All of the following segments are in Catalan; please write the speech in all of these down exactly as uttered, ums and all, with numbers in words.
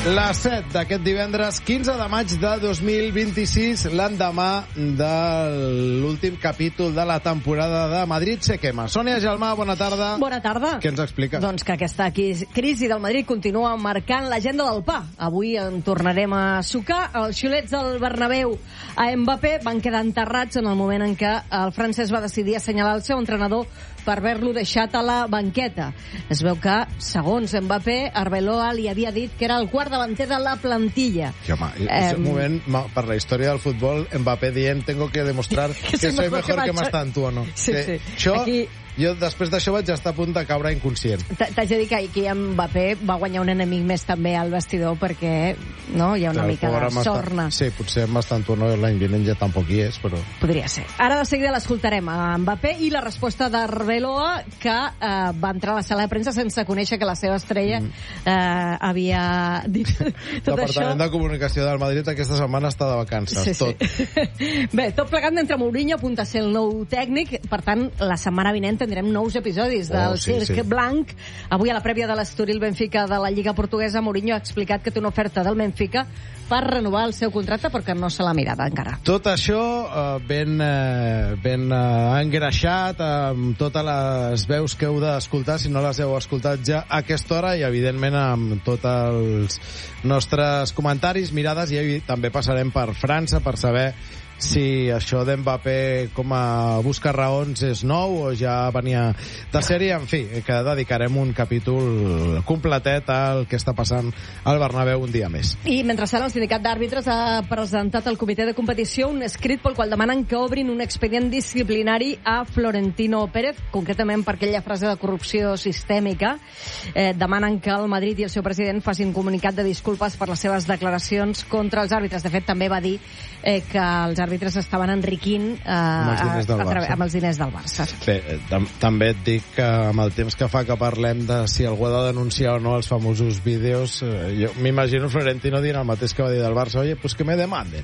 Les set d'aquest divendres quinze de maig de dos mil vint-i-sis, l'endemà de l'últim capítol de la temporada de Madrid se quema. Sònia Gelmà, bona tarda. Bona tarda. Què ens expliques? Doncs que aquesta crisi del Madrid continua marcant l'agenda del pa. Avui en tornarem a sucar. Els xulets del Bernabéu a Mbappé van quedar enterrats en el moment en què el francès va decidir assenyalar el seu entrenador per haver-lo deixat a la banqueta. Es veu que, segons Mbappé, Arbeloa li havia dit que era el quart davanter de la plantilla. Sí, home, és un moment, per la història del futbol, Mbappé dient tengo que demostrar que, que soy mejor que, que más tanto o no. Sí, que sí. Això... Aquí... Jo, després d'això, vaig estar a punt de caure inconscient. T'haig de dir que aquí Mbappé va guanyar un enemic més també al vestidor perquè no hi ha una Clar, mica de sorna. Sí, potser amb bastant no l'any vinent ja tampoc hi és, però... Podria ser. Ara de seguida l'escoltarem a Mbappé i la resposta d'Arbeloa, que eh, va entrar a la sala de premsa sense conèixer que la seva estrella eh, havia dit tot Departament això. de Comunicació del Madrid aquesta setmana està de vacances, sí, sí. tot. Bé, tot plegat mentre Mourinho apunta a ser el nou tècnic, per tant, la setmana vinent tindrem nous episodis del oh, sí, Circ sí. Blanc. Avui, a la prèvia de l'Estoril Benfica de la Lliga Portuguesa, Mourinho ha explicat que té una oferta del Benfica per renovar el seu contracte perquè no se l'ha mirat encara. Tot això eh, ben, eh, ben eh, engreixat, amb totes les veus que heu d'escoltar, si no les heu escoltat ja a aquesta hora, i evidentment amb tots els nostres comentaris, mirades, i també passarem per França per saber si això d'Mbappé com a buscar raons és nou o ja venia de sèrie. En fi, que dedicarem un capítol completet al que està passant al Bernabéu un dia més. I mentrestant, el sindicat d'àrbitres ha presentat al comitè de competició un escrit pel qual demanen que obrin un expedient disciplinari a Florentino Pérez, concretament per aquella frase de corrupció sistèmica. Eh, demanen que el Madrid i el seu president facin comunicat de disculpes per les seves declaracions contra els àrbitres. De fet, també va dir eh, que els àrbitres àrbitres estaven enriquint eh, amb, els a, a, amb els diners del Barça. Bé, tam també et dic que amb el temps que fa que parlem de si algú ha de denunciar o no els famosos vídeos, eh, jo m'imagino Florentino dient el mateix que va dir del Barça, oye, pues que me demanden.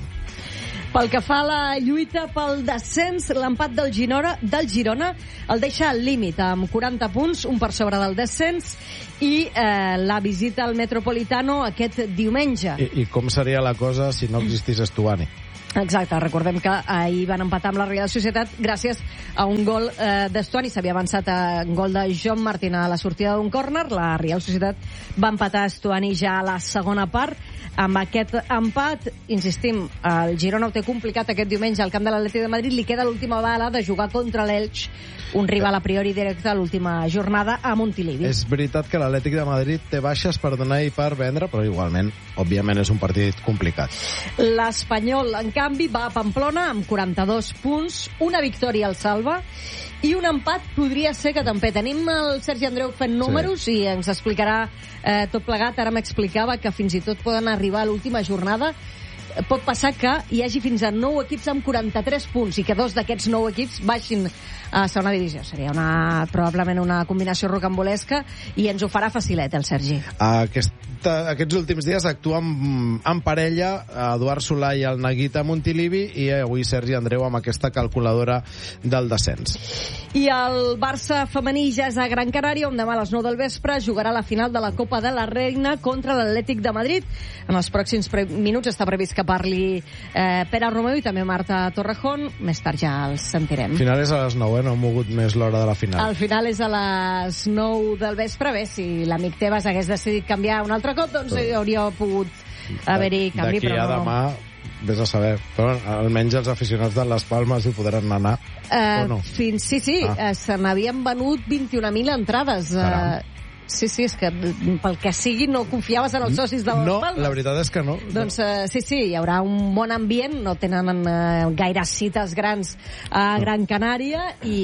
Pel que fa a la lluita pel descens, l'empat del Girona, del Girona el deixa al límit amb quaranta punts, un per sobre del descens, i eh, la visita al Metropolitano aquest diumenge. I, I com seria la cosa si no existís Estuani? Exacte, recordem que ahir van empatar amb la Real Societat gràcies a un gol eh, d'Estuani. S'havia avançat a un gol de John Martín a la sortida d'un córner. La Real Societat va empatar Estuani ja a la segona part. Amb aquest empat, insistim, el Girona ho té complicat aquest diumenge al camp de l'Atlètic de Madrid. Li queda l'última bala de jugar contra l'Elx, un rival a priori directe a l'última jornada a Montilivi. És veritat que l'Atlètic de Madrid té baixes per donar i per vendre, però igualment, òbviament, és un partit complicat. L'Espanyol, en canvi, va a Pamplona amb quaranta-dos punts, una victòria al salva, i un empat podria ser que també. Tenim el Sergi Andreu fent números sí. i ens explicarà eh, tot plegat. Ara m'explicava que fins i tot poden arribar a l'última jornada. Pot passar que hi hagi fins a nou equips amb quaranta-tres punts i que dos d'aquests nou equips baixin a segona divisió. Seria una, probablement una combinació rocambolesca i ens ho farà facilet el Sergi. Aquesta, aquests últims dies actuen en parella Eduard Solà i el Neguita Montilivi, i avui Sergi Andreu amb aquesta calculadora del descens. I el Barça femení ja és a Gran Canària, on demà a les nou del vespre jugarà la final de la Copa de la Reina contra l'Atlètic de Madrid. En els pròxims pre minuts està previst que parli eh, Pere Romeu i també Marta Torrejón. Més tard ja els sentirem. El final és a les nou, eh? No ha mogut més l'hora de la final. El final és a les nou del vespre. Bé, si l'amic Tebas hagués decidit canviar un altre cop, doncs sí. hauria pogut haver-hi canvi, però no. D'aquí a demà, vés a saber. Però almenys els aficionats de les Palmes hi podran anar, uh, o no? Fins, sí, sí, ah. se n'havien venut vint-i-una mil entrades. Uh, Sí, sí, és que pel que sigui no confiaves en els socis de les no, Palmes. No, la veritat és que no. Doncs uh, sí, sí, hi haurà un bon ambient, no tenen uh, gaire cites grans a Gran Canària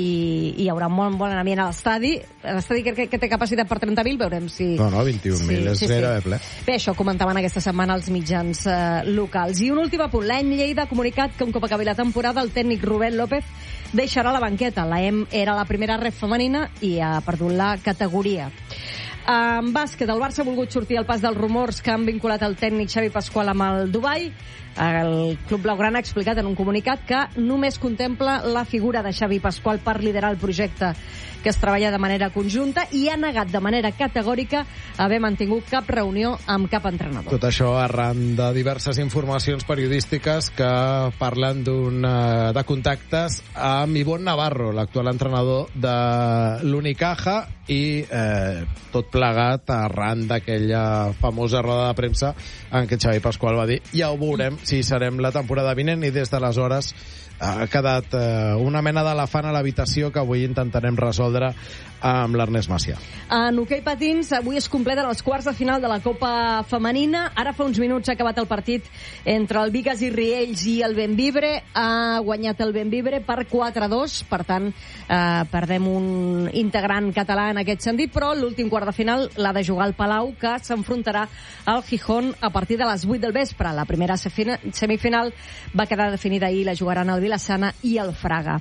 i, i hi haurà un bon, bon ambient a l'estadi. L'estadi crec que, que té capacitat per trenta mil, veurem si... No, no, vint-i-un mil, sí, és sí, gairebé sí. ple. Bé, això comentaven aquesta setmana els mitjans uh, locals. I un últim apunt, l'E M Lleida ha comunicat que un cop acabi la temporada el tècnic Rubén López deixarà la banqueta. La E M era la primera ref femenina i ha perdut la categoria. En bàsquet, el Barça ha volgut sortir al pas dels rumors que han vinculat el tècnic Xavi Pasqual amb el Dubai. El club blaugrana ha explicat en un comunicat que només contempla la figura de Xavi Pasqual per liderar el projecte que es treballa de manera conjunta i ha negat de manera categòrica haver mantingut cap reunió amb cap entrenador. Tot això arran de diverses informacions periodístiques que parlen d'un, de contactes amb Ivonne Navarro, l'actual entrenador de l'Unicaja, i eh, tot plegat arran d'aquella famosa roda de premsa en què Xavi Pasqual va dir ja ho veurem si serem la temporada vinent, i des d'aleshores ha quedat eh, una mena d'elefant a l'habitació que avui intentarem resoldre amb l'Ernest Macià. En hoquei patins, avui es completen els quarts de final de la Copa Femenina. Ara fa uns minuts ha acabat el partit entre el Bigues i Riells i el Bembibre. Ha guanyat el Bembibre per quatre a dos, per tant, eh, perdem un integrant català en aquest sentit, però l'últim quart de final l'ha de jugar el Palau, que s'enfrontarà al Gijón a partir de les vuit del vespre. La primera semifinal va quedar definida ahir, la jugaran el Vilassana i el Fraga.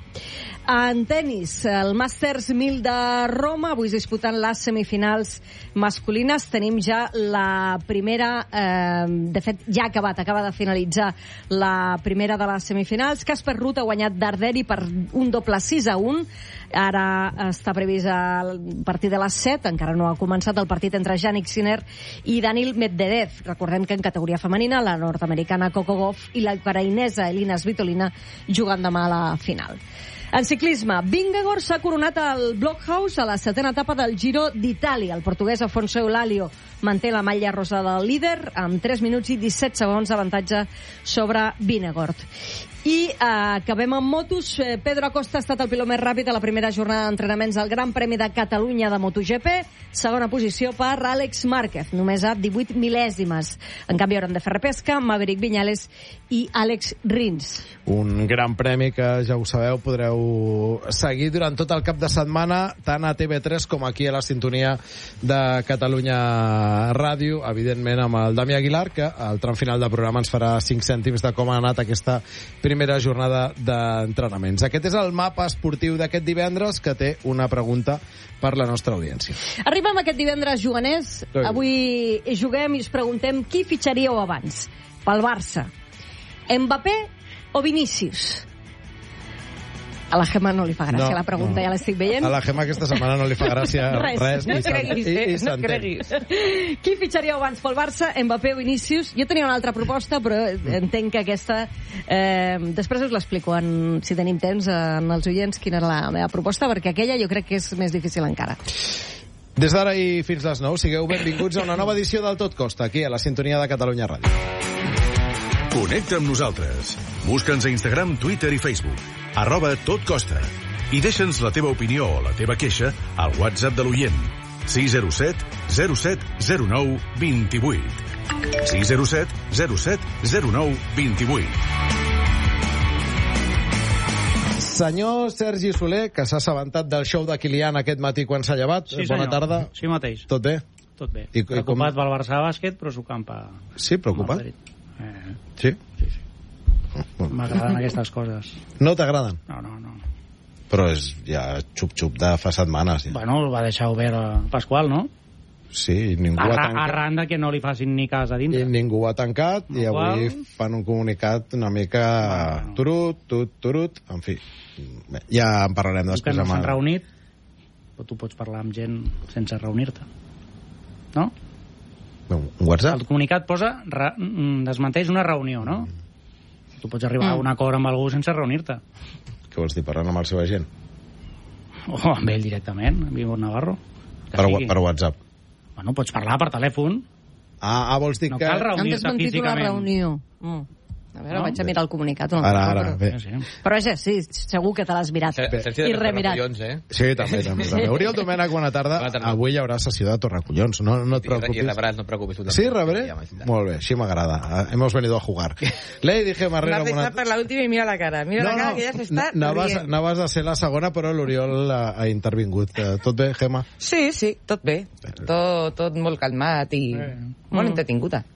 En tenis, el Masters mil de Roma, avui es disputen les semifinals masculines. Tenim ja la primera, eh, de fet ja ha acabat, acaba de finalitzar la primera de les semifinals. Casper Ruud ha guanyat Darderi per un doble sis a un. Ara està previst a partir de les set, encara no ha començat el partit entre Jannik Sinner i Daniil Medvedev. Recordem que en categoria femenina la nord-americana Coco Gauff i la ucraïnesa Elina Svitolina juguen demà a la final. En ciclisme, Vingegaard s'ha coronat al Blockhouse a la setena etapa del Giro d'Itàlia. El portuguès Afonso Eulàlio manté la malla rosa del líder amb tres minuts i disset segons d'avantatge sobre Vingegaard. I eh, acabem amb motos. Pedro Acosta ha estat el pilot més ràpid a la primera jornada d'entrenaments al Gran Premi de Catalunya de MotoGP. Segona posició per Àlex Márquez, només a divuit mil·lèsimes. En canvi, hauran de fer repesca Maverick Viñales i Àlex Rins. Un gran premi que, ja ho sabeu, podreu seguir durant tot el cap de setmana, tant a T V tres com aquí a la sintonia de Catalunya Ràdio, evidentment amb el Dami Aguilar, que al tram final del programa ens farà cinc cèntims de com ha anat aquesta primera jornada d'entrenaments. Aquest és el mapa esportiu d'aquest divendres, que té una pregunta per la nostra audiència. Arribem aquest divendres juganers. Sí. Avui juguem i us preguntem qui fitxaríeu abans pel Barça, Mbappé o Vinícius? A la Gemma no li fa gràcia, no, la pregunta, no. Ja l'estic veient. A la Gemma aquesta setmana no li fa gràcia res. res no creguis, eh? I, i no creguis. Qui fitxaríeu abans pel Barça, Mbappé o Vinícius? Jo tenia una altra proposta, però entenc que aquesta... Eh, després us l'explico, en, si tenim temps, en els oients, quina era la meva proposta, perquè aquella jo crec que és més difícil encara. Des d'ara i fins les nou, sigueu benvinguts a una nova edició del Tot Costa, aquí a la sintonia de Catalunya Ràdio. Connecta amb nosaltres. Busca'ns a Instagram, Twitter i Facebook. Arroba Tot Costa. I deixa'ns la teva opinió o la teva queixa al WhatsApp de l'oient. sis zero set zero set zero nou dos vuit. sis zero set zero set zero nou dos vuit. Senyor Sergi Soler, que s'ha assabentat del show de Kilian aquest matí quan s'ha llevat. Sí, Bona senyor. tarda. Sí, mateix. Tot bé? Tot bé. I, preocupat i com... pel Barça bàsquet, però s'ho campa... Sí, preocupat? Eh, sí? Sí, sí. M'agraden aquestes coses. No t'agraden? No, no, no. Però és ja xup-xup de fa setmanes. Ja. Bueno, el va deixar obert a Pasqual, no? Sí, i ningú Arra, ha tancat. Arran de que no li facin ni cas a dintre. I ningú ha tancat, no, i avui qual... fan un comunicat una mica bueno. turut, turut, turut, en fi. Ja en parlarem després. Que no amb... s'han reunit, però tu pots parlar amb gent sense reunir-te. No? Un WhatsApp? El comunicat posa, re, desmenteix una reunió, no? Mm. Tu pots arribar mm. a un acord amb algú sense reunir-te. Què vols dir, parlant amb el seu agent? O oh, amb ell directament, amb Ivonne Navarro. Per, per WhatsApp? Bueno, pots parlar per telèfon. Ah, ah vols dir no que... cal reunir-te físicament. Han desmentit una reunió. Mm. A veure, no? Vaig a mirar el comunicat. No? Ara, ara, però... bé. Sí, sí. Però ja, sí, segur que te l'has mirat. I remirat. Eh? Sí, també, també, també. Oriol Domènech, bona tarda. Bona tarda. Avui hi haurà sessió de Torracollons, no, no et preocupis. I rebràs, no et preocupis. Tu sí, rebré? Molt bé, així m'agrada. Hemos venido a jugar. Lady Gemma Herrera... M'has deixat per l'última i mira la cara. Mira no, la cara no, que ja s'està rient. Anaves a ser la segona, però l'Oriol ha, ha intervingut. Tot bé, Gemma? Sí, sí, tot bé. Tot, tot molt calmat i mm. molt entretinguda.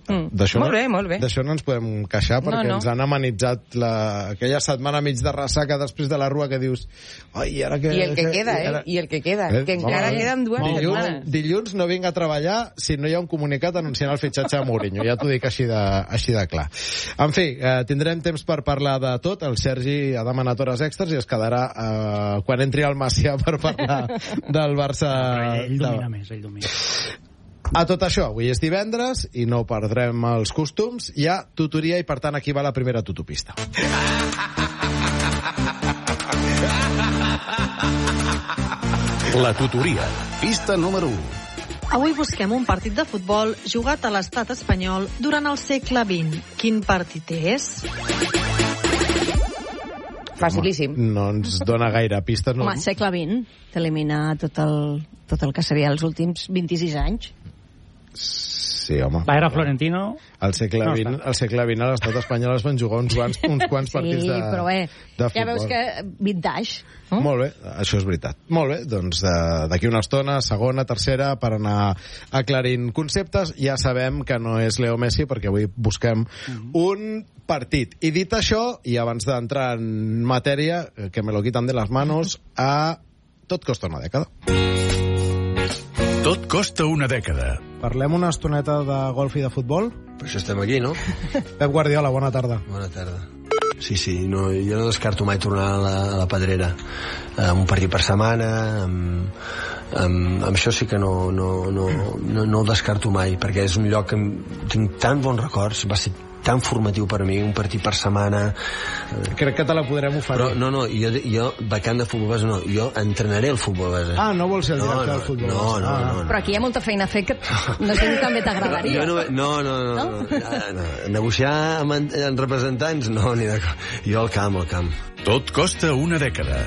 Mm. Molt bé, molt bé. D'això no ens podem queixar, perquè no, no. ens han amenitzat la, aquella setmana mig de ressaca després de la rua que dius... Ai, ara que, I el que, que queda, ara... eh? I el que queda, eh? que encara eh? queden dues dilluns, setmanes. Dilluns no vinc a treballar si no hi ha un comunicat anunciant el fitxatge de Mourinho, ja t'ho dic així de, així de clar. En fi, eh, tindrem temps per parlar de tot, el Sergi ha demanat hores extres i es quedarà eh, quan entri el Macià per parlar del Barça... No, ell domina de... més, ell domina. A tot això, avui és divendres i no perdrem els costums. Hi ha tutoria i, per tant, aquí va la primera tutopista. La tutoria. Pista número u. Avui busquem un partit de futbol jugat a l'estat espanyol durant el segle vint. Quin partit és? Facilíssim. No ens dona gaire pistes. No? Home, segle vint. T'elimina tot el, tot el que seria els últims vint-i-sis anys. Sí, home. La era Florentino... Al segle vint, al segle vint a l'estat espanyol es van jugar uns quants, uns quants partits sí, de, però bé, de ja veus que vintage. No? Molt bé, això és veritat. Molt bé, doncs d'aquí una estona, segona, tercera, per anar aclarint conceptes. Ja sabem que no és Leo Messi, perquè avui busquem mm-hmm. un partit. I dit això, i abans d'entrar en matèria, que me lo quitan de las manos, a Tot costa una dècada. Tot costa una dècada. Parlem una estoneta de golf i de futbol? Per això estem aquí, no? Pep Guardiola, bona tarda. Bona tarda. Sí, sí, no, jo no descarto mai tornar a la, a la pedrera. Eh, un partit per setmana, amb, amb, amb això sí que no, no, no, no, no ho descarto mai, perquè és un lloc que tinc tan bons records, va ser tan formatiu per mi, un partit per setmana. Crec que te la podrem oferir. Però no, no, jo, jo vacant de futbol base no, jo entrenaré el futbol base. Ah, no vols ser el director no, no, del futbol no, base. No, ah. no, no. Però aquí hi ha molta feina a fer que no sé si també t'agradaria. No, no, no, no, no, no, no. Negociar amb, amb representants, no, ni de... Jo al camp, al camp. Tot costa una dècada.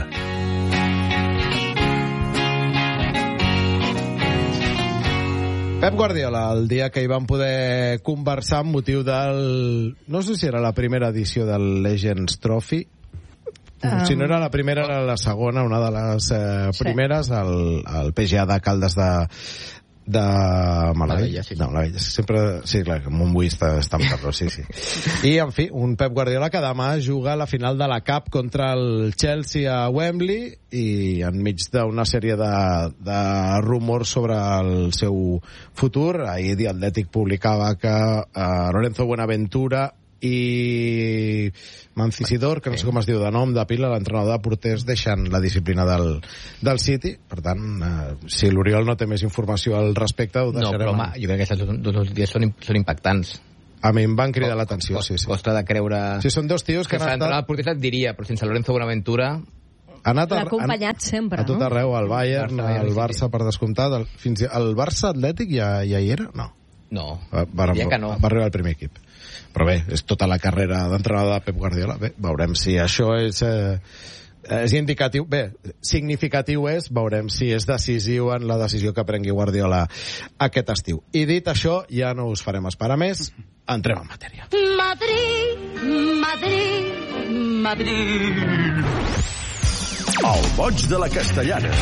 Pep Guardiola, el dia que hi vam poder conversar amb motiu del... No sé si era la primera edició del Legends Trophy. Um, si no era la primera, era la segona, una de les eh, primeres, sí. el, el P G A de Caldes de, de Malavella. Sí. No, Malavella. Sempre... Sí, clar, Montbui està, està en perdó, sí, sí. I, en fi, un Pep Guardiola que demà juga a la final de la Cup contra el Chelsea a Wembley i enmig d'una sèrie de, de rumors sobre el seu futur. Ahir The Athletic publicava que uh, Lorenzo Buenaventura i Mancisidor, que no sé com es diu de nom, de pila, l'entrenador de porters, deixant la disciplina del, del City. Per tant, eh, si l'Oriol no té més informació al respecte, ho deixarem. No, però home, jo crec que aquestes dues notícies són, són impactants. A mi em van cridar l'atenció, sí, sí. Costa de creure... Sí, són dos tios que han estat... L'entrenador de porters et diria, però sense Lorenzo Buenaventura... L'ha acompanyat sempre, no? A tot arreu, al Bayern, al Barça, per descomptat. El, fins al Barça Atlètic ja, ja hi era? No. No, va, va, diria que no. Va arribar al primer equip. Però bé, és tota la carrera d'entrenador de Pep Guardiola. Bé, veurem si això és, eh, és indicatiu. Bé, significatiu és, veurem si és decisiu en la decisió que prengui Guardiola aquest estiu. I dit això, ja no us farem esperar més. Entrem en matèria. Madrid, Madrid, Madrid. El boig de la Castellana.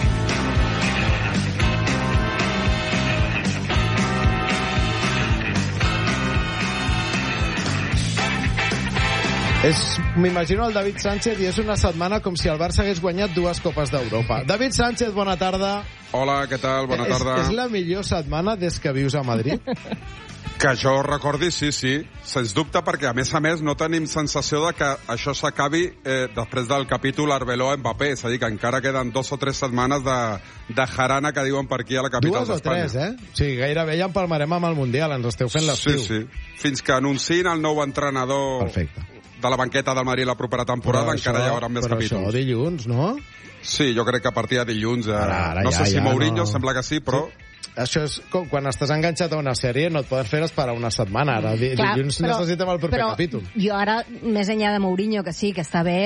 M'imagino el David Sánchez i és una setmana com si el Barça hagués guanyat dues Copes d'Europa. David Sánchez, bona tarda. Hola, què tal? Bona tarda. És, és la millor setmana des que vius a Madrid? Que jo recordi, sí, sí, sens dubte, perquè a més a més no tenim sensació de que això s'acabi eh, després del capítol Arbeloa-Mbappé, és a dir, que encara queden dos o tres setmanes de, de jarana que diuen per aquí a la capital d'Espanya. Dues o tres, eh? Sí, gairebé ja empalmarem amb el Mundial, ens esteu fent l'estiu. Sí, sí, fins que anunciïn el nou entrenador... Perfecte. De la banqueta del Madrid la propera temporada, però encara això, hi haurà més però capítols. Però això dilluns, no? Sí, jo crec que a partir de dilluns... Eh, ara, ara, no ja, sé si ja, Mourinho, no. Sembla que sí, però... Sí. Això és com quan estàs enganxat a una sèrie, no et poden fer esperar una setmana. Ara, Clar, dilluns però, necessitem el proper però capítol. Jo ara, més enllà de Mourinho, que sí, que està bé,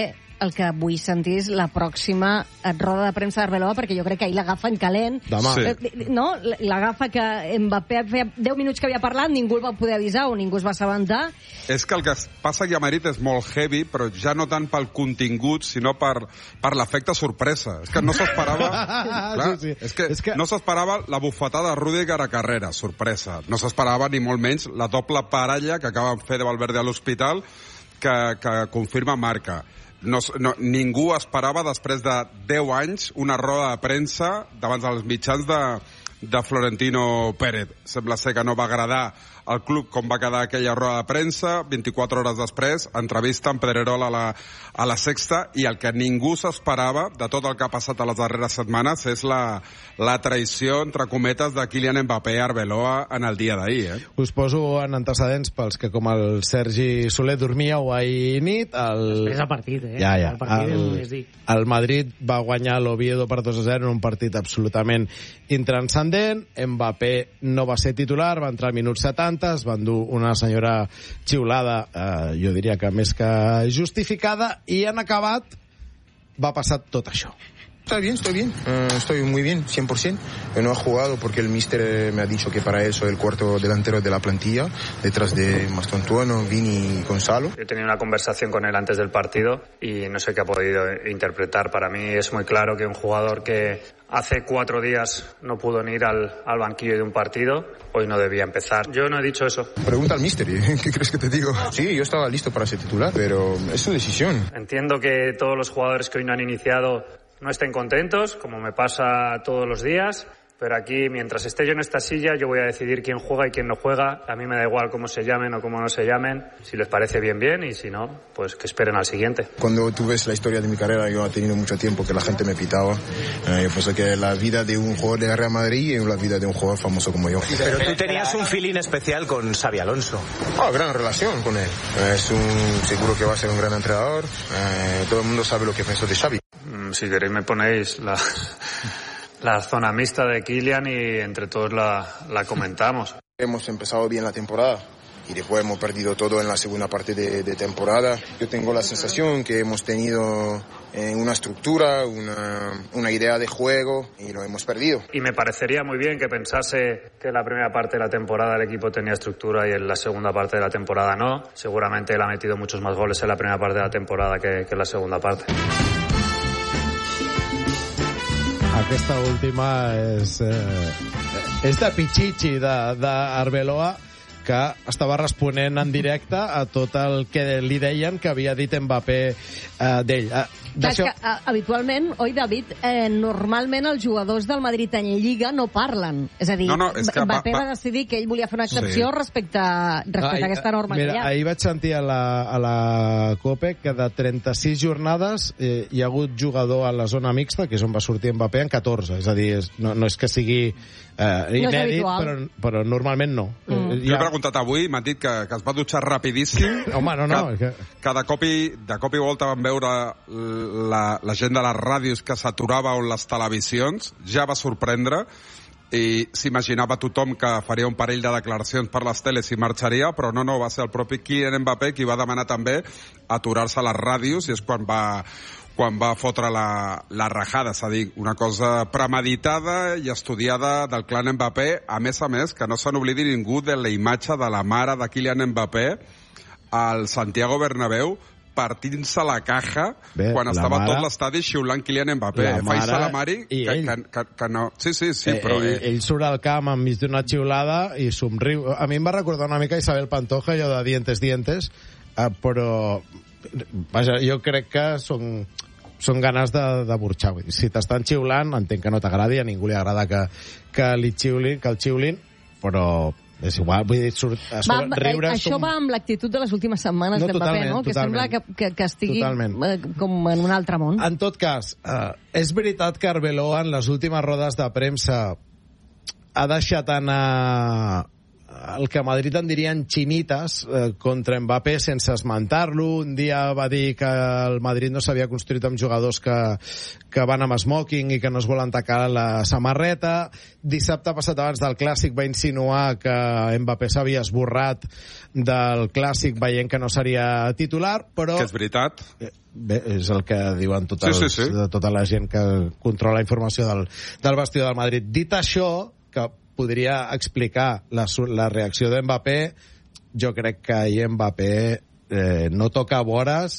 el que vull sentir és la pròxima roda de premsa d'Arbeloa, perquè jo crec que ahir l'agafa en calent. Sí. No? L'agafa que Mbappé feia deu minuts que havia parlat, ningú el va poder avisar o ningú es va assabentar. És que el que passa aquí a Madrid és molt heavy, però ja no tant pel contingut, sinó per, per l'efecte sorpresa. És que no s'esperava... Clar, sí, sí. És que, és que no s'esperava la bufetada de Rüdiger a Carrera, sorpresa. No s'esperava ni molt menys la doble parella que acaben fer de Valverde a l'hospital, que, que confirma Marca. No, no, ningú esperava, després de deu anys, una roda de premsa davant dels mitjans de, de Florentino Pérez. Sembla ser que no va agradar al club com va quedar aquella roda de premsa. Vint-i-quatre hores després, entrevista amb Pedrerol a la, a la Sexta, i el que ningú s'esperava de tot el que ha passat a les darreres setmanes és la, la traïció, entre cometes, de Kylian Mbappé a Arbeloa en el dia d'ahir. Eh? Us poso en antecedents pels que, com el Sergi Soler, dormíeu ahir nit. El... Després del partit, eh? Ja, ja. El, partit, el, és dir. el Madrid va guanyar l'Oviedo per dos a zero en un partit absolutament intranscendent. Mbappé no va ser titular, va entrar al minut setanta, es va endur una senyora xiulada, eh, jo diria que més que justificada, i en acabat va passar tot això. Está bien, estoy bien, uh, estoy muy bien, cien por ciento. No he jugado porque el míster me ha dicho que para él soy el cuarto delantero de la plantilla, detrás de Mastantuono, Vini y Gonzalo. He tenido una conversación con él antes del partido y no sé qué ha podido interpretar. Para mí es muy claro que un jugador que hace cuatro días no pudo ni ir al, al banquillo de un partido, hoy no debía empezar. Yo no he dicho eso. Pregunta al míster, ¿qué crees que te digo? Sí, yo estaba listo para ser titular, pero es su decisión. Entiendo que todos los jugadores que hoy no han iniciado no estén contentos, como me pasa todos los días, pero aquí, mientras esté yo en esta silla, yo voy a decidir quién juega y quién no juega. A mí me da igual cómo se llamen o cómo no se llamen. Si les parece bien, bien, y si no, pues que esperen al siguiente. Cuando tú ves la historia de mi carrera, yo he tenido mucho tiempo que la gente me pitaba. Eh, yo pensé que la vida de un jugador de Real Madrid es la vida de un jugador famoso como yo. Pero tú tenías un feeling especial con Xabi Alonso. Ah, gran relación con él. Es un, seguro que va a ser un gran entrenador. Eh, todo el mundo sabe lo que pienso de Xabi. Si queréis me ponéis la, la zona mixta de Kylian y entre todos la, la comentamos. Hemos empezado bien la temporada y después hemos perdido todo en la segunda parte de, de temporada. Yo tengo la sensación que hemos tenido eh, una estructura, una, una idea de juego y lo hemos perdido. Y me parecería muy bien que pensase que en la primera parte de la temporada el equipo tenía estructura y en la segunda parte de la temporada no. Seguramente él ha metido muchos más goles en la primera parte de la temporada que, que en la segunda parte. Aquesta última és, eh, és de Pichichi, d'Arbeloa, que estava responent en directe a tot el que li deien que havia dit Mbappé eh, d'ell. Eh, Clar, és que, uh, habitualment, oi, David, eh, normalment els jugadors del Madrid en Lliga no parlen. És a dir, no, no, és que Mbappé va, va, va decidir que ell volia fer una excepció sí. respecte, respecte ah, a aquesta norma mira, que hi ha. Ahir vaig sentir a la, a la COPE que de trenta-sis jornades eh, hi ha hagut jugador a la zona mixta, que és on va sortir Mbappé, en catorze. És a dir, és, no, no és que sigui eh, inèdit, no però, però normalment no. Mm. Eh, jo he preguntat avui, m'han dit que, que es va dutxar rapidíssim. Home, no, no. Que, que de, cop i, de cop i volta van veure la, la gent de les ràdios que s'aturava on les televisions, ja va sorprendre, i s'imaginava tothom que faria un parell de declaracions per les teles i marxaria, però no, no, va ser el propi Kylian Mbappé qui va demanar també aturar-se a les ràdios, i és quan va quan va fotre la, la rajada, és a dir, una cosa premeditada i estudiada del clan Mbappé, a més a més, que no se n'oblidi ningú de la imatge de la mare de Kylian Mbappé al Santiago Bernabéu, partint-se la caja Bé, quan estava mare, tot l'estadi xiulant Kylian Mbappé. Faig Salamari, que, que, que, que no... Sí, sí, sí, eh, però... Ell, ell surt al camp enmig d'una xiulada i somriu. A mi em va recordar una mica Isabel Pantoja, allò de dientes, dientes, eh, però... Vaja, jo crec que són... són ganes de, de burxar. Si t'estan xiulant, entenc que no t'agradi, a ningú li agrada que, que li xiulin, que el xiulin, però és igual, vull dir, surt, va, riure... Això com... va amb l'actitud de les últimes setmanes no, de Mbappé, no? Que sembla que, que, que estigui totalment. Com en un altre món. En tot cas, eh, és veritat que Arbeloa en les últimes rodes de premsa ha deixat anar el que a Madrid en dirien xinites eh, contra Mbappé sense esmentar-lo. Un dia va dir que el Madrid no s'havia construït amb jugadors que, que van amb smoking i que no es volen tacar la samarreta. Dissabte passat, abans del Clàssic, va insinuar que Mbappé s'havia esborrat del Clàssic veient que no seria titular, però... Que és veritat. Bé, és el que diuen tot els, sí, sí, sí. tota la gent que controla la informació del, del vestidor del Madrid. Dit això, que podria explicar la, la reacció d'Mbappé, jo crec que ahir Mbappé eh, no toca vores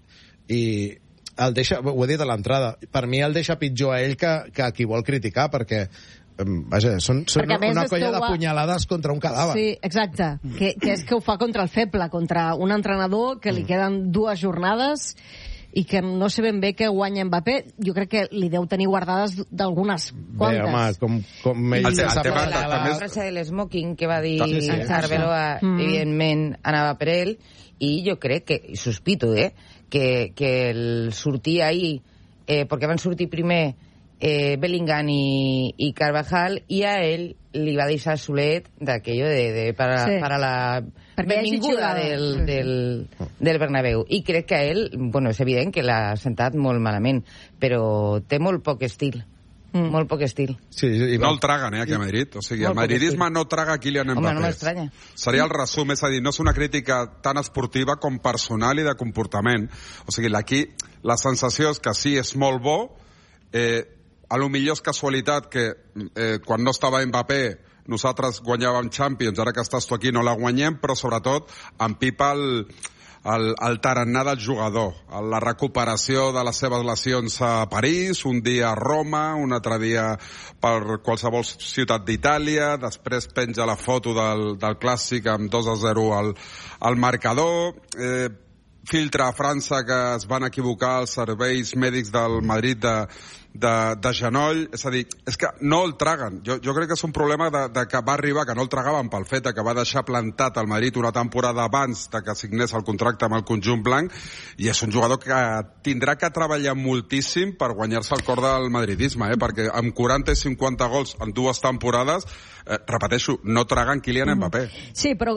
i el deixa, ho he dit a l'entrada, per mi el deixa pitjor a ell que, que a qui vol criticar, perquè vaja, són, són una colla de punyalades contra un cadàver. Sí, exacte, que, que és que ho fa contra el feble, contra un entrenador que li queden dues jornades i que no sé ben bé què guanya Mbappé. Jo crec que li deu tenir guardades d'algunes quantes. Bé, home, com, com ell... El, el tema de la frase de l'smoking que va dir sí, sí, Arbeloa, mm. evidentment, anava per ell, i jo crec que, sospito, eh, que, que el sortir ahir, eh, perquè van sortir primer eh, Bellingham i, i Carvajal, i a ell li va deixar Solet d'aquello de, de para, sí. para la perquè benvinguda del, del, del Bernabéu. I crec que a ell, bueno, és evident que l'ha sentat molt malament, però té molt poc estil. Mm. Molt poc estil. Sí, i no el traguen, eh, aquí a Madrid. O sigui, el madridisme no traga Kylian Mbappé. Home, no m'estranya. Seria el resum, és a dir, no és una crítica tan esportiva com personal i de comportament. O sigui, aquí la sensació és que sí, és molt bo, eh, a lo millor és casualitat que eh, quan no estava Mbappé nosaltres guanyàvem Champions, ara que estàs tu aquí no la guanyem, però sobretot empipa el, el, el tarannà del jugador, la recuperació de les seves lesions a París, un dia a Roma, un altre dia per qualsevol ciutat d'Itàlia, després penja la foto del, del Clàssic amb dos a zero al, al marcador, eh, filtra a França que es van equivocar els serveis mèdics del Madrid de De, de genoll, és a dir, és que no el traguen. Jo, jo crec que és un problema de, de que va arribar, que no el tragaven pel fet que va deixar plantat al Madrid una temporada abans de que signés el contracte amb el conjunt blanc, i és un jugador que tindrà que treballar moltíssim per guanyar-se el cor del madridisme, eh? Perquè amb quaranta i cinquanta gols en dues temporades, eh, repeteixo, no traguen Kylian Mbappé. Sí, però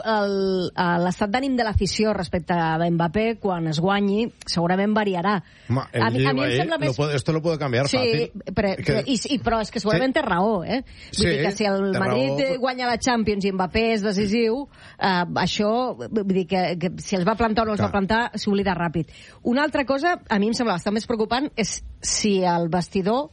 l'estat d'ànim de l'afició respecte a Mbappé, quan es guanyi, segurament variarà. Home, a, mi, a mi em sembla més... Lo puede, esto lo puede cambiar sí, però, que... i, i, però és que segurament sí. té raó, eh? Vull sí, dir que si el Madrid raó... guanya la Champions i Mbappé és decisiu, eh, això, vull dir que, que si els va plantar o no els Clar. va plantar, s'oblida ràpid. Una altra cosa, a mi em sembla bastant més preocupant, és si el vestidor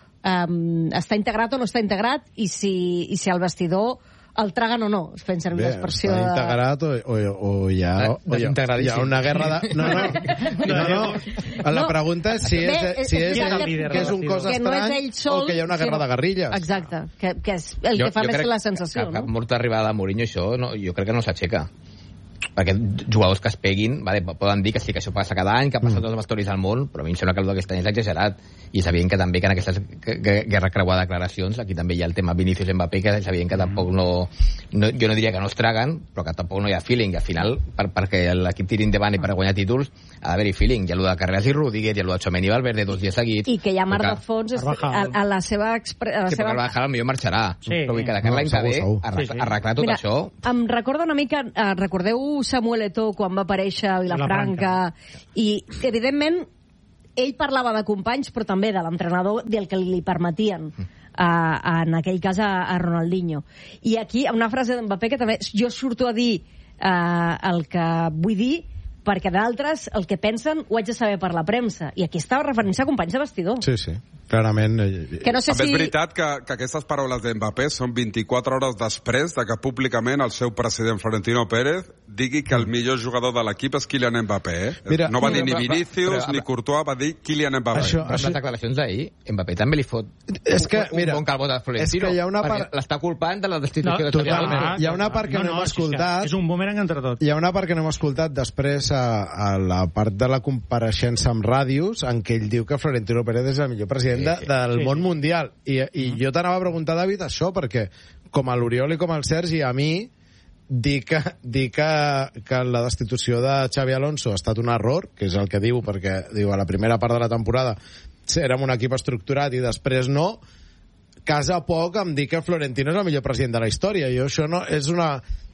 eh, està integrat o no està integrat, i si, i si el vestidor el traguen o no, fent servir l'expressió de... Està integrat o, o, o, hi ha, o hi, ha, hi ha una guerra de... No, no, no, no. La pregunta és si és, Bé, si és, és, que, que és un cos estrany no sol, o que hi ha una guerra sí, de guerrilles. Exacte, que, que és el jo, que fa més la sensació. Que, no? que mort arribada a Mourinho, això no, jo crec que no s'aixeca. Perquè jugadors que es peguin, vale, poden dir que sí, que això passa cada any, que ha passat mm. tots els vestuaris al món, però a mi em sembla que el d'aquest any és exagerat. I sabien que també que en aquestes guerra creuada de declaracions, aquí també hi ha el tema Vinícius Mbappé, que sabien que tampoc no, no... Jo no diria que no es traguen, però que tampoc no hi ha feeling. Al final, per, perquè l'equip tiri endavant i per guanyar títols, ha d'haver-hi feeling. Hi ha allò de Carreras i Rodríguez, hi ha allò de Tchouaméni i Valverde dos dies seguits... I que hi ha mar de fons a, a la seva... Expre... A la sí, seva... perquè el Carvajal potser marxarà. Sí. Però vull que de cara l'any que ve arreglar tot Mira, això... Em recorda una mica... Eh, recordeu Samuel Eto'o quan va aparèixer a Vilafranca? I, evidentment, ell parlava de companys, però també de l'entrenador del que li permetien, uh, en aquell cas a, a Ronaldinho. I aquí, una frase d'Mbappé que també jo surto a dir uh, el que vull dir, perquè d'altres el que pensen ho haig de saber per la premsa. I aquí estava referint-se a companys de vestidor. Sí, sí. Clarament. Que no sé També si... és veritat que, que aquestes paraules d'Mbappé són vint-i-quatre hores després de que públicament el seu president Florentino Pérez digui que el millor jugador de l'equip és Kylian Mbappé. Eh? Mira, no va dir ni Vinícius però, ni Courtois, va dir Kylian Mbappé. Això, això... Les declaracions d'ahir, Mbappé també li fot és que, un, mira, un bon calbot a Florentino. És que hi ha una part... L'està culpant de la destitució no, de Xavi Alonso. Hi ha una part que no, no, no hem escoltat... És un boomerang entre tot. Hi ha una part que no hem escoltat després a, a la part de la compareixença amb ràdios en què ell diu que Florentino Pérez és el millor president sí, sí. De, del sí, món sí. mundial. I, i mm. jo t'anava a preguntar, David, això, perquè com a l'Oriol i com al Sergi, a mi dir que, dir que, que la destitució de Xavi Alonso ha estat un error, que és el que diu, perquè diu a la primera part de la temporada érem un equip estructurat i després no, casa poc em dir que Florentino és el millor president de la història. Jo això no, és una...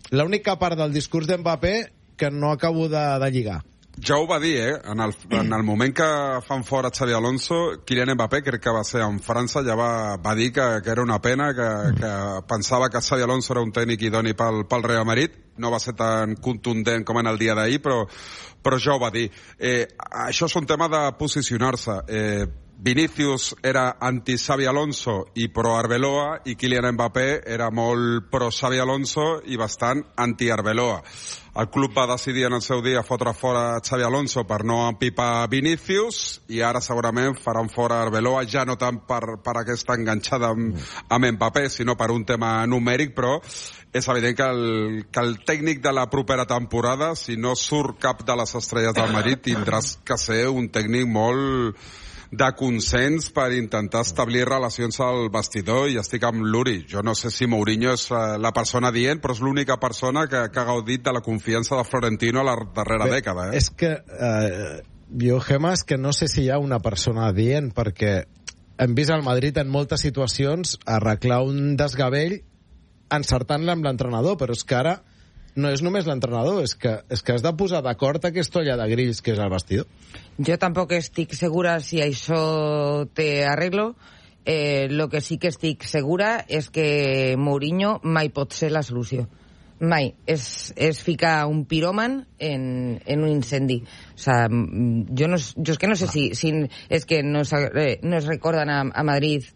l'única part del discurs d'Mbappé que no acabo de, de lligar. Ja ho va dir, eh? En el, en el moment que fan fora Xavi Alonso, Kylian Mbappé, crec que va ser en França, ja va, va dir que, que era una pena, que, que pensava que Xavi Alonso era un tècnic idoni pel, pel Real Madrid. No va ser tan contundent com en el dia d'ahir, però, però ja ho va dir. Eh, això és un tema de posicionar-se. Eh, Vinicius era anti-Xavi Alonso i pro-Arbeloa, i Kylian Mbappé era molt pro-Xavi Alonso i bastant anti-Arbeloa. El club va decidir en el seu dia fotre fora Xavi Alonso per no empipar Vinicius, i ara segurament faran fora Arbeloa, ja no tant per, per aquesta enganxada amb, amb Mbappé, sinó per un tema numèric, però és evident que el, que el tècnic de la propera temporada, si no surt cap de les estrelles del Madrid, tindràs que ser un tècnic molt de consens per intentar establir relacions al vestidor, i estic amb l'Uri. Jo no sé si Mourinho és la persona dient, però és l'única persona que, que ha gaudit de la confiança de Florentino a la darrera Bé, dècada. Eh? És que eh, jo, Gemma, és que no sé si hi ha una persona dient, perquè hem vist al Madrid en moltes situacions arreglar un desgavell encertant-la amb l'entrenador, però és que ara no és només l'entrenador, és que, és que has de posar d'acord aquesta olla de grills que és el vestidor. Jo tampoc estic segura si això té arreglo. Eh, lo que sí que estic segura és que Mourinho mai pot ser la solució. Mai. És, és ficar un piròman en, en un incendi. O sea, jo, no, jo és que no sé si, si és que no es, eh, no es recorden a, a Madrid...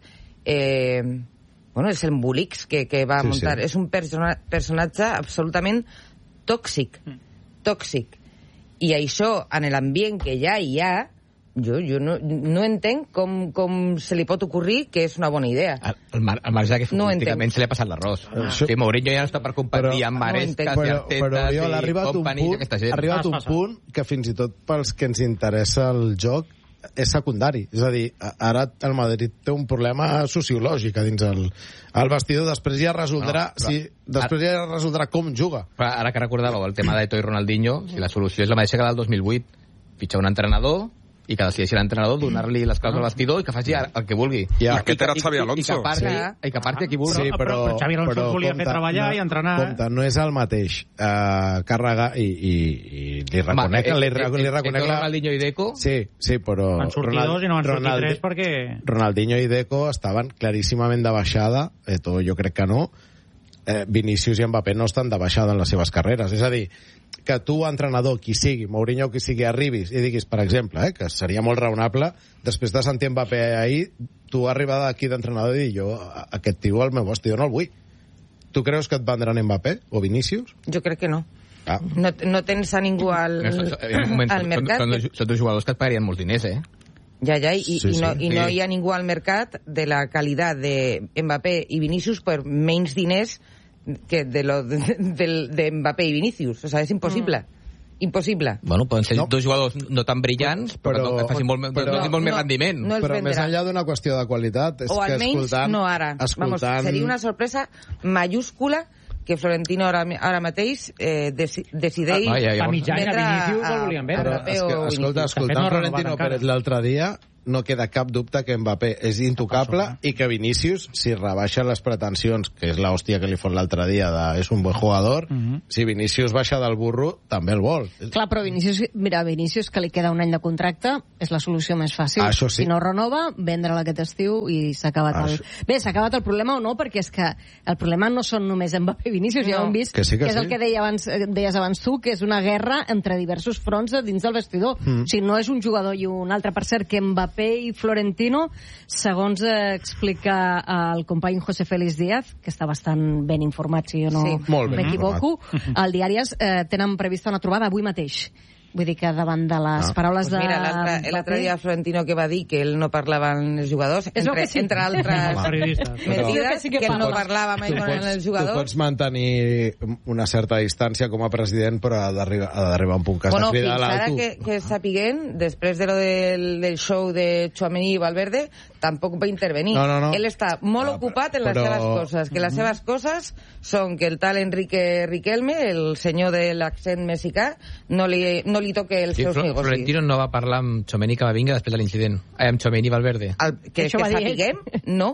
Eh, bueno, és el Bulix que, que va sí, muntar. Sí. És un persona, personatge absolutament tòxic. Mm. Tòxic. I això, en l'ambient que ja hi ha, jo, jo no, no entenc com, com se li pot ocorrir que és una bona idea. El, mar, el marge que futbolísticament no se li ha passat l'arròs. Ah. Sí, Mourinho ja no està per competir amb Marescas no i Artetas i companyia d'aquesta gent. Ha arribat un punt que fins i tot pels que ens interessa el joc és secundari. És a dir, ara el Madrid té un problema sociològic a dins el, el vestidor. Després ja resoldrà, no, però, si, després ja resoldrà com juga. Però ara que recordàveu el tema d'Eto i Ronaldinho, si la solució és la mateixa que la del dos mil vuit, fitxar un entrenador i que decideixi l'entrenador, donar-li les claus al vestidor i que faci el que vulgui. Ja. Aquest era Xavi Alonso. I que parti, sí. i que parti qui vulgui. Sí, però, però, però Xavi Alonso però, volia compte, fer treballar no, i entrenar. Compte, no és el mateix uh, càrrega i, i, i li reconec... Ma, li, li, li, li reconec la... Ronaldinho i Deco? Sí, sí, però... Van sortir Ronald, dos i no van sortir Ronald, tres perquè... Ronaldinho i Deco estaven claríssimament de baixada, Eto jo crec que no, eh, Vinícius i Mbappé no estan de baixada en les seves carreres. És a dir, que tu, entrenador, qui sigui, Mourinho o qui sigui, arribis i diguis, per exemple, eh, que seria molt raonable, després de sentir Mbappé ahir, tu arribar d'aquí d'entrenador i dir, jo, aquest tio, el meu vestidor no el vull. Tu creus que et vendran Mbappé o Vinícius? Jo crec que no. Ah. No, no tens a ningú al, moment, al mercat. Són, són, són dos jugadors que et pagarien molts diners, eh? Ja, ja, i, sí, i, no, sí. i no hi ha ningú al mercat de la qualitat de Mbappé i Vinícius per menys diners que de, lo, de, de, de Mbappé i Vinícius. O sea, és impossible. Mm. Impossible. Bueno, poden ser no. dos jugadors no tan brillants, però, però, però que facin molt, però, no, molt no, més rendiment. No però més enllà d'una qüestió de qualitat... És o que almenys escoltant, no ara. Escoltant... Vamos, seria una sorpresa mayúscula que Florentino ara, ara mateix eh, deci, decideix... Ah, ja, ja, ja. Mitjana, Vinícius el volien vendre. Escolta, escolta, escoltant no Florentino Pérez l'altre dia, no queda cap dubte que Mbappé és intocable i que Vinícius, si rebaixa les pretensions, que és l'hòstia que li fot l'altre dia de és un bon jugador, uh -huh. si Vinícius baixa del burro, també el vol. Clar, però Vinícius, mira, Vinícius, que li queda un any de contracte, és la solució més fàcil. Això sí. Si no renova, vendre-la aquest estiu i s'ha acabat el... Bé, s'ha acabat el problema o no, perquè és que el problema no són només Mbappé i Vinícius, no. Ja ho hem vist, que, sí, que, que és sí. el que deia abans, deies abans tu, que és una guerra entre diversos fronts dins del vestidor. Mm. O sigui, no és un jugador i un altre. Per cert, que Mbappé i Florentino, segons eh, explica el company José Félix Díaz, que està bastant ben informat, si jo no sí. m'equivoco, al Diàries eh, tenen prevista una trobada avui mateix. Vull dir que davant de les ah. paraules pues mira, de... l'altre dia Florentino que va dir que ell no parlava amb els jugadors, és entre, sí. entre altres mentides, que, que, que no parlava mai amb els jugadors. Tu pots mantenir una certa distància com a president, però ha d'arribar a un punt que bueno, has de cridar a l'alto. Bueno, fins ara que, que sapiguem, després de lo del, del show de Tchouaméni i Valverde, tampoc va intervenir. No, no, no. Ell està molt ah, ocupat en les però... seves coses, que les seves coses són que el tal Enrique Riquelme, el senyor de l'accent mexicà, no li, no li toque els sí, seus negocis. Florentino no va parlar amb Tchouaméni Camavinga després de l'incident. Eh, amb Tchouaméni Valverde. El, que, que sapiguem, no.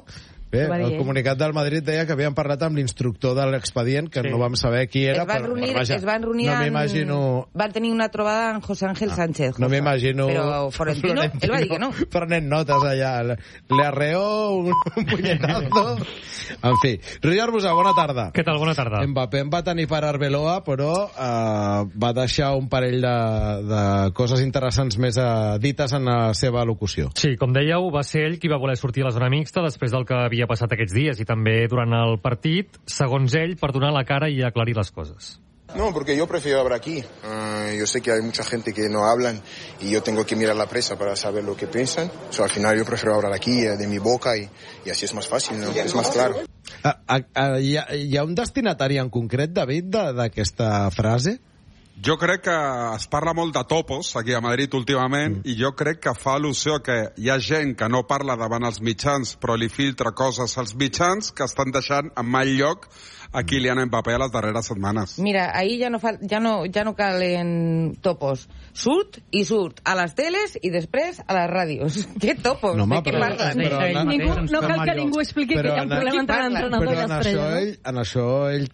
Bé, el comunicat del Madrid deia que havien parlat amb l'instructor de l'expedient, que sí. no vam saber qui era. Es van però, reunir, vaja, es van reunir no en... m'imagino... Van tenir una trobada amb José Ángel Sánchez. No m'imagino... Però Florentino, él va dir que no. Prenent notes allà. Le arreó un, un punyetazo. En fi. Roger Arbusà, bona tarda. Què tal? Bona tarda. Mbappé va tenir per Arbeloa, però eh, va deixar un parell de, de coses interessants més eh, dites en la seva locució. Sí, com dèieu, va ser ell qui va voler sortir a la zona mixta després del que havia passat aquests dies i també durant el partit, segons ell, per donar la cara i aclarir les coses. No, porque yo prefiero hablar aquí. Uh, yo sé que hay mucha gente que no hablan y yo tengo que mirar la prensa para saber lo que piensan. O sea, al final yo prefiero hablar aquí, eh, de mi boca, y, y así es más fácil, ¿no? Es más claro. A, a, a, hi, ha, hi ha un destinatari en concret, David, d'aquesta frase? Jo crec que es parla molt de topos aquí a Madrid últimament mm. i jo crec que fa al·lusió que hi ha gent que no parla davant els mitjans però li filtra coses als mitjans que estan deixant en mal lloc a Kylian Mbappé a les darreres setmanes. Mira, ahí ja no, fa, ja no, ja no calen topos. Surt i surt a les teles i després a les ràdios. Què topos? No, home, de què però, parles? però, però, ningú, no cal que ningú expliqui però que hi ha un problema entre l'entrenador i l'estrella. Ell, en això ell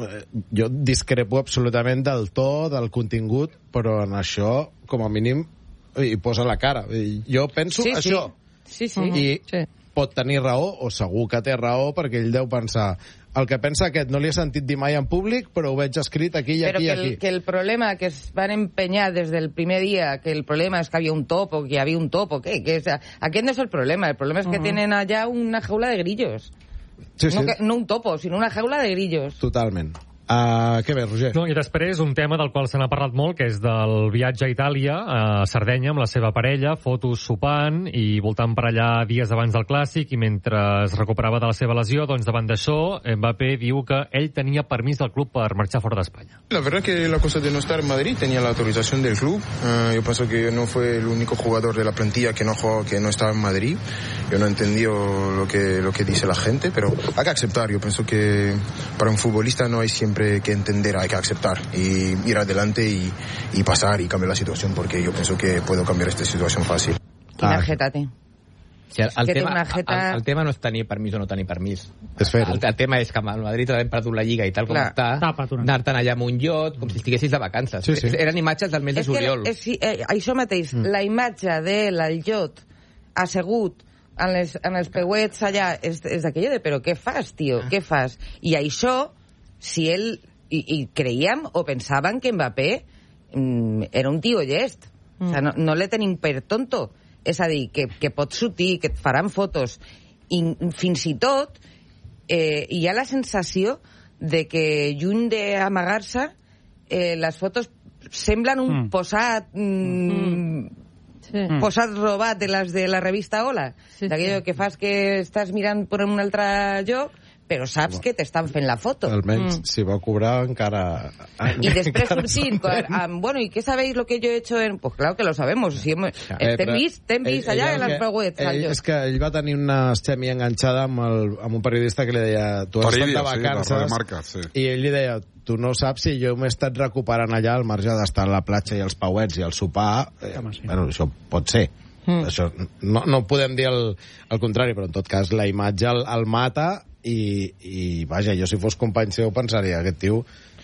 jo discrepo absolutament del to, del contingut, però en això, com a mínim, hi posa la cara. Jo penso sí, això. Sí, sí. I sí. pot tenir raó, o segur que té raó, perquè ell deu pensar el que pensa aquest no li he sentit dir mai en públic, però ho veig escrit aquí i però aquí i aquí. Però que el problema que es van empenyar des del primer dia, que el problema és que havia un topo, que hi havia un topo, què? Que és, aquest no és el problema, el problema és que uh -huh. tenen allà una jaula de grillos. Sí, sí. No, que, no un topo, sinó una jaula de grillos. Totalment. Uh, què més, Roger? No, I després un tema del qual se n'ha parlat molt, que és del viatge a Itàlia, a Sardenya, amb la seva parella, fotos sopant i voltant per allà dies abans del Clàssic, i mentre es recuperava de la seva lesió, doncs davant d'això, Mbappé diu que ell tenia permís del club per marxar fora d'Espanya. La verdad que la cosa de no estar en Madrid tenía la autorización del club. Uh, yo pienso que no fue el único jugador de la plantilla que no jugó, que no estaba en Madrid. Yo no he entendido lo que, lo que dice la gente, pero hay que aceptar. Yo pienso que para un futbolista no hay siempre que entender, hay que aceptar y ir adelante y, y pasar y cambiar la situación, porque yo pienso que puedo cambiar esta situación fácil. Quina jeta té. Sí, el, el, que tema, jeta... el, el tema no és tenir permís o no tenir permís. És fer-ho. El, el tema és que el Madrid l'hem perdut la Lliga i tal com Clar. està, anar-te'n allà amb un iot, com si estiguessis de vacances. Sí, sí. Eren imatges del mes de juliol. És que, és, eh, això mateix, mm. la imatge de l'Iot assegut en, les, en els peuets allà, és, és d'aquella de, però què fas, tio, què fas? I això, si ell... I, i creiem o pensaven que Mbappé mm, era un tio llest. Mm. O sea, no, no le tenim per tonto. És a dir, que, que pot sortir, que et faran fotos. I fins i tot eh, hi ha la sensació de que, lluny d'amagar-se, eh, les fotos semblen un mm. posat... Mm, mm. Sí. Posat robat de les de la revista Hola. Sí, d'aquello sí. que fas que estàs mirant per un altre lloc, però saps bueno, que t'estan fent la foto. Almenys, mm. si va cobrar encara... I després sortir, amb, bueno, ¿y qué sabéis lo que yo he hecho en...? Pues claro que lo sabemos. Si hem, eh, t'hem vist, t'hem vist allà en les preuets. És que ell va tenir una semi enganxada amb, el, amb un periodista que li deia tu has estat de vacances, sí, Marca, sí. I ell li deia, tu no saps si jo m'he estat recuperant allà al marge d'estar a la platja i els pauets i el sopar. Eh, bueno, això pot ser. Mm. Això, no, no podem dir el, el contrari, però en tot cas la imatge el, el mata. I, i vaja, jo si fos company seu pensaria aquest tio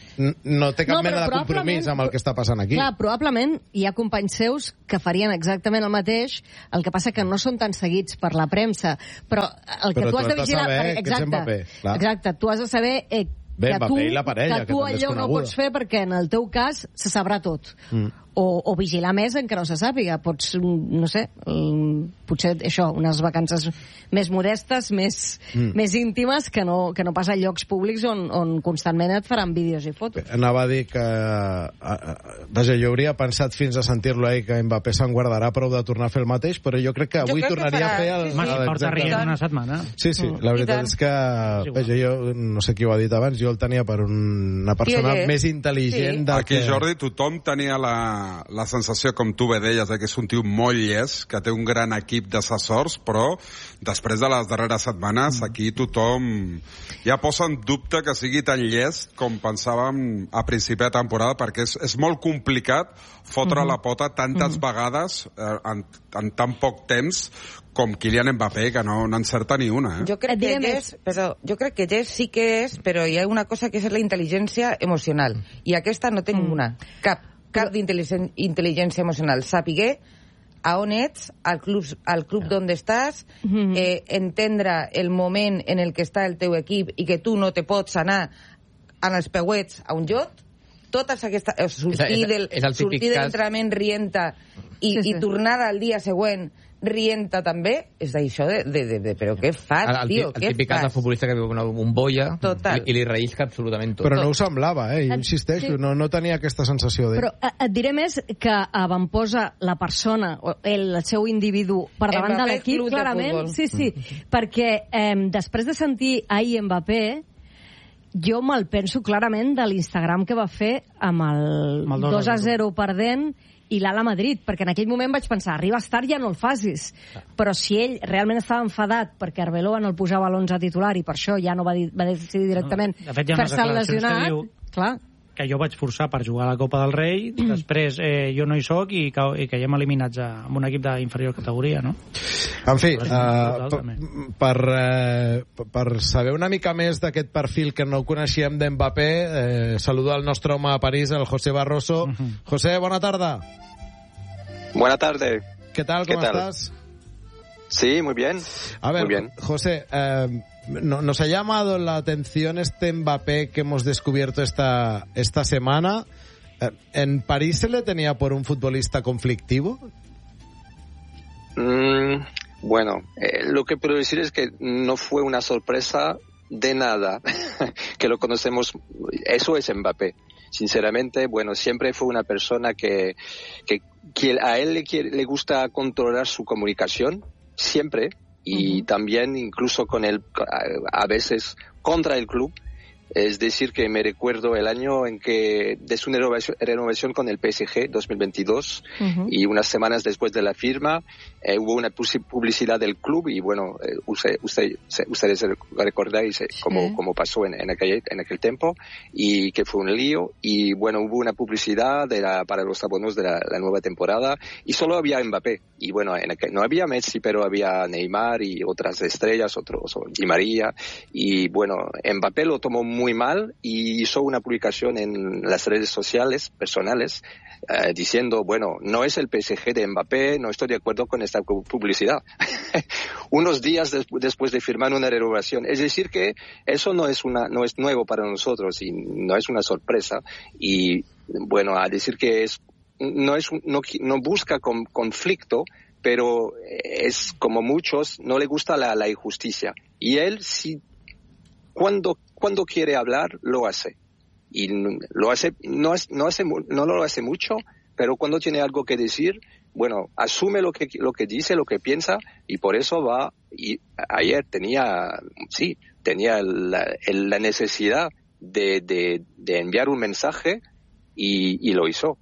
no té cap no, mena de compromís amb el que està passant aquí. Clar, probablement hi ha companys seus que farien exactament el mateix, el que passa que no són tan seguits per la premsa, però el que però tu has de vigilar... Saber, exacte, exacte, tu has de saber eh, Bé, que, tu, la parella, que tu que allò no pots fer perquè en el teu cas se sabrà tot. Mm. O, o vigilar més en que no se sàpiga. Pots, no sé, potser això, unes vacances més modestes, més, mm. més íntimes, que no, que no pas a llocs públics on, on constantment et faran vídeos i fotos. Anava a dir que... Vaja, jo hauria pensat fins a sentir-lo ahir que Mbappé se'n guardarà prou de tornar a fer el mateix, però jo crec que avui crec tornaria que farà... a fer el... Sí, sí. Porta rient una setmana. Sí, sí, la veritat és que... Vaja, jo no sé qui ho ha dit abans, jo el tenia per una persona més intel·ligent sí. del Aquí, que... Jordi, tothom tenia la la, la sensació, com tu bé deies, eh, que és un tio molt llest, que té un gran equip d'assessors, però després de les darreres setmanes mm. aquí tothom ja posa en dubte que sigui tan llest com pensàvem a principi de temporada, perquè és, és molt complicat fotre mm-hmm. la pota tantes mm-hmm. vegades eh, en, en tan poc temps com Kylian Mbappé, que no n'encerta ni una. Eh? Jo crec que és, però jo crec que és, sí que és, però hi ha una cosa que és la intel·ligència emocional, i aquesta no té ninguna. Cap, cap d'intel·ligència emocional. Sapiguer a on ets, al club, al club d'on estàs, eh, entendre el moment en el que està el teu equip i que tu no te pots anar en els peuets a un llot, totes aquestes... Eh, sortir del, sortir de l'entrenament rienta i, sí, sí. i tornar al dia següent rienta també, és d'això de, de, de, de... Però què fas, el, el, tio? El típic cas de futbolista que viu una bombolla i, i li rellisca absolutament tot. Però no ho semblava, eh? Jo insisteixo, sí. no, no tenia aquesta sensació de... Però et diré més que avantposa la persona, el, el seu individu, per davant de l'equip, clarament. Sí, sí, mm. perquè eh, després de sentir ahir Mbappé, jo me'l penso clarament de l'Instagram que va fer amb el, amb el dos a zero perdent i l'Ala Madrid, perquè en aquell moment vaig pensar, arribes tard, ja no el facis. Però si ell realment estava enfadat perquè Arbeloa no el posava a l'onze titular i per això ja no va, di va decidir directament no, de fet, fer-se lesionat, diu... clar, que jo vaig forçar per jugar a la Copa del Rei, mm. després eh, jo no hi soc i, que, i caiem eliminats a, amb un equip d'inferior categoria, no? En fi, uh, per, uh, per saber una mica més d'aquest perfil que no coneixíem d'Mbappé, eh, saludo al nostre home a París, el José Barroso. Mm-hmm. José, bona tarda. Buena tarde. ¿Qué tal? ¿Cómo estás? Sí, muy bien. A ver, muy bien. José, eh, no, nos ha llamado la atención este Mbappé que hemos descubierto esta, esta semana. Eh, ¿En París se le tenía por un futbolista conflictivo? Mm, bueno, eh, lo que puedo decir es que no fue una sorpresa de nada, que lo conocemos, eso es Mbappé. Sinceramente, bueno, siempre fue una persona que, que, que a él le, quiere, le gusta controlar su comunicación, siempre, y uh-huh. también incluso con el, a veces contra el club. Es decir, que me recuerdo el año en que, de su renovación, renovación con el P S G, dos mil veintidós, uh-huh. y unas semanas después de la firma, eh, hubo una publicidad del club, y bueno, eh, usted, usted, ustedes recordáis eh, cómo, sí. cómo pasó en, en, aquel, en aquel tiempo, y que fue un lío, y bueno, hubo una publicidad de la, para los abonos de la, la nueva temporada, y solo había Mbappé, y bueno, en aquel, no había Messi, pero había Neymar y otras estrellas, otros, Di María, y bueno, Mbappé lo tomó muy muy mal y hizo una publicación en las redes sociales personales eh, diciendo, bueno, no es el P S G de Mbappé, no estoy de acuerdo con esta publicidad. Unos días des después de firmar una renovación. Es decir que eso no es una no es nuevo para nosotros y no es una sorpresa. Y bueno, a decir que es no es no, no busca con, conflicto, pero es como muchos, no le gusta la, la injusticia. Y él sí, cuando Cuando quiere hablar, lo hace. Y lo hace, no, no, hace, no lo hace mucho, pero cuando tiene algo que decir, bueno, asume lo que, lo que dice, lo que piensa, y por eso va. Y ayer tenía, sí, tenía la, la necesidad de, de, de enviar un mensaje y, y lo hizo.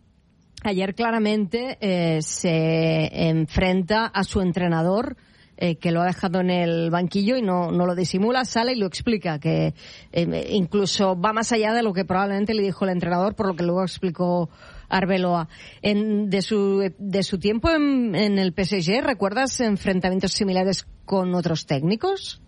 Ayer claramente eh, se enfrenta a su entrenador, Eh, que lo ha dejado en el banquillo y no, no lo disimula, sale y lo explica, que eh, incluso va más allá de lo que probablemente le dijo el entrenador, por lo que luego explicó Arbeloa. En, de, su, de su tiempo en, en el P S G, ¿recuerdas enfrentamientos similares con otros técnicos?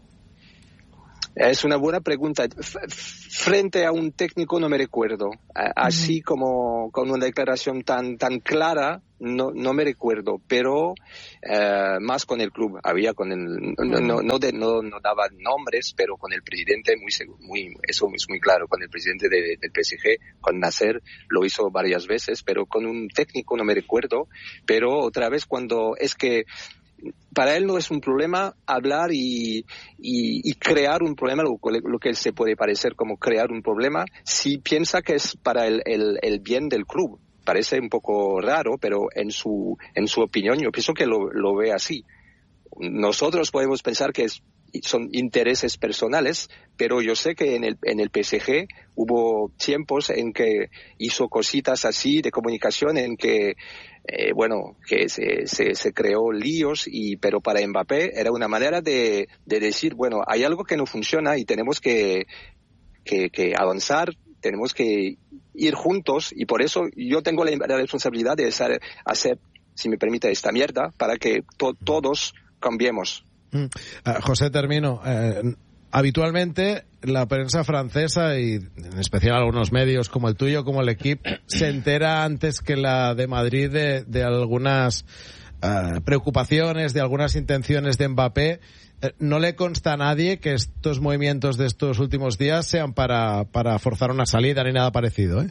Es una buena pregunta. Frente a un técnico no me recuerdo. Así uh-huh. como con una declaración tan tan clara, no no me recuerdo. Pero eh, más con el club. Había con el no no no, de, no no daba nombres, pero con el presidente muy muy eso es muy claro. Con el presidente de, del P S G, con Nasser, lo hizo varias veces. Pero con un técnico no me recuerdo. Pero otra vez cuando es que para él no es un problema hablar y, y, y crear un problema, lo, lo que se puede parecer como crear un problema, si piensa que es para el, el, el bien del club. Parece un poco raro, pero en su, en su opinión yo pienso que lo, lo ve así. Nosotros podemos pensar que es son intereses personales, pero yo sé que en el, en el P S G hubo tiempos en que hizo cositas así de comunicación en que, eh, bueno, que se, se, se creó líos, y pero para Mbappé era una manera de, de decir, bueno, hay algo que no funciona y tenemos que, que, que avanzar, tenemos que ir juntos, y por eso yo tengo la, la responsabilidad de hacer, hacer, si me permite, esta mierda para que to, todos cambiemos. Mm. Uh, José, termino. Uh, habitualmente la prensa francesa, y en especial algunos medios como el tuyo, como el Equipo, se entera antes que la de Madrid de, de algunas uh, preocupaciones, de algunas intenciones de Mbappé. Uh, no le consta a nadie que estos movimientos de estos últimos días sean para, para forzar una salida ni nada parecido, ¿eh?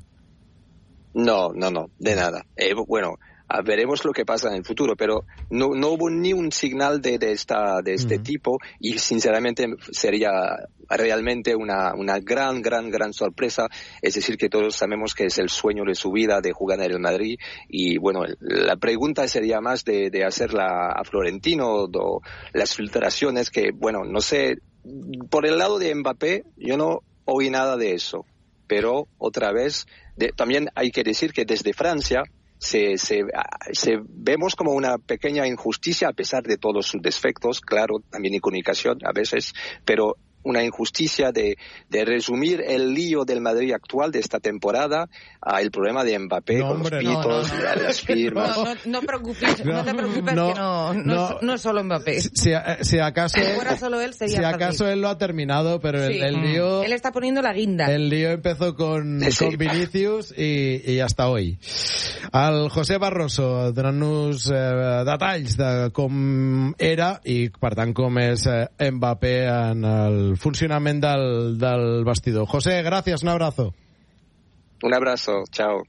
No, no, no, de nada. Eh, bueno... veremos lo que pasa en el futuro, pero no, no hubo ni un señal de, de, esta, de este uh-huh. tipo, y sinceramente sería realmente una, una gran, gran, gran sorpresa. Es decir, que todos sabemos que es el sueño de su vida de jugar en el Madrid, y bueno, la pregunta sería más de, de hacerla a Florentino, do, las filtraciones que, bueno, no sé, por el lado de Mbappé yo no oí nada de eso, pero otra vez, de, también hay que decir que desde Francia Se, se, se vemos como una pequeña injusticia, a pesar de todos sus defectos, claro, también en comunicación a veces, pero una injusticia de, de resumir el lío del Madrid actual de esta temporada a el problema de Mbappé, no, con hombre, los pitos, no, no, no. las firmas. No, no, no, preocupes, no, no te preocupes, no, que no, no, no, no es solo Mbappé. Si, si acaso, si fuera solo él, sería si acaso él lo ha terminado, pero sí. el, el lío... Él está poniendo la guinda. El lío empezó con, sí. con Vinicius i, i hasta hoy. El José Barroso, donant-nos eh, detalls de com era i, per tant, com és eh, Mbappé en el funcionament del, del vestidor. José, gràcies, un abrazo. Un abrazo, chao.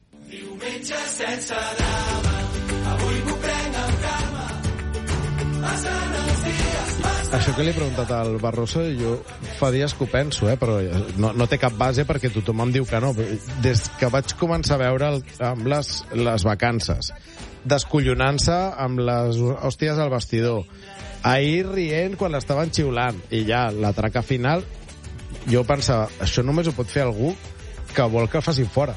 Això que li he preguntat al Barroso, jo fa dies que ho penso, eh, però no, no té cap base perquè tothom em diu que no. Des que vaig començar a veure el, amb les, les vacances, descollonant-se amb les hòsties al vestidor, ahir rient quan l'estaven xiulant, i ja la traca final, jo pensava, això només ho pot fer algú que vol que el facin fora.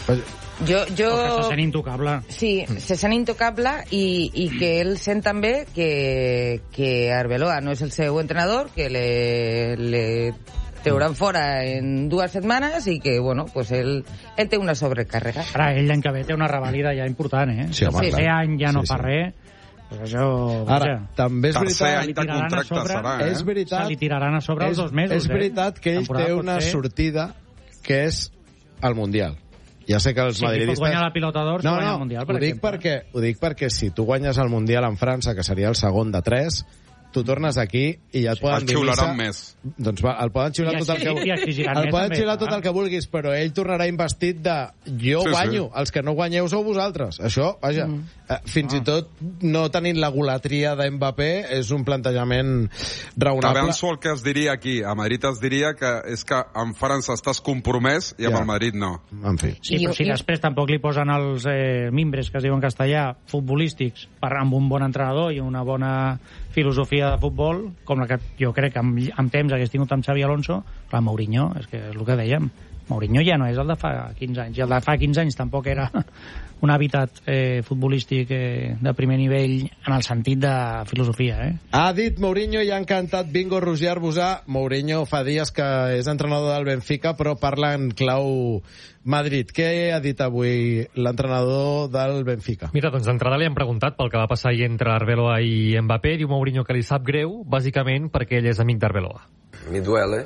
Jo, jo... Perquè se sent intocable. Sí, se sent intocable, i, i que ell sent també que, que Arbeloa no és el seu entrenador, que le, le trauran fora en dues setmanes, i que, bueno, pues ell, ell té una sobrecàrrega. Ara, ell l'any que ve té una revalida ja important, eh? Sí, home, sí. Clar. any ja no sí, fa sí. res. Pues això, ara, també és tercer veritat... any de contracte serà, eh? És veritat, se li tiraran a sobre és, els dos mesos, és veritat eh? que ell té una sortida que és el Mundial. Ja sé que els sí, madridistes... Si pot guanyar la Pilota d'Or, no, guanya no, el Mundial, per ho dic exemple. perquè, ho dic perquè si tu guanyes el Mundial en França, que seria el segon de tres, tu tornes aquí i ja et poden dir... El xiularan més. Doncs va, el poden xiular tot el que... I exigiran el més, poden també, xiular clar. tot el que vulguis, però ell tornarà investit de jo Sí, guanyo, sí. els que no guanyeu sou vosaltres. Això, vaja, Mm. eh, fins i tot no tenint la golatria d'Mbappé és un plantejament raonable. T'avanço el que es diria aquí. A Madrid es diria que és que en França estàs compromès i amb Ja. el Madrid no. En fi. Sí, però si després tampoc li posen els eh, mimbres, que es diuen en castellà, futbolístics, per, amb un bon entrenador i una bona filosofia de futbol, com la que jo crec que amb, amb temps hagués tingut amb Xavi Alonso, clar, Mourinho, és que és el que dèiem, Mourinho ja no és el de fa quinze anys, i el de fa quinze anys tampoc era un hàbitat eh, futbolístic eh, de primer nivell en el sentit de filosofia, eh? Ha dit Mourinho i ha encantat Bingo Roger Arbusà. Mourinho fa dies que és entrenador del Benfica, però parla en clau Madrid. Què ha dit avui l'entrenador del Benfica? Mira, doncs d'entrada li han preguntat pel que va passar ahir entre Arbeloa i Mbappé. Diu Mourinho que li sap greu, bàsicament perquè ell és amic d'Arbeloa. Me duele,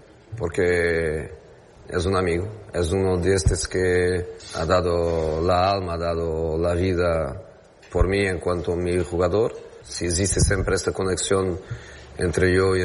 porque es un amigo, es uno de estos que ha dado la alma, ha dado la vida por mí en cuanto a mi jugador. Si existe siempre esta conexión entre yo y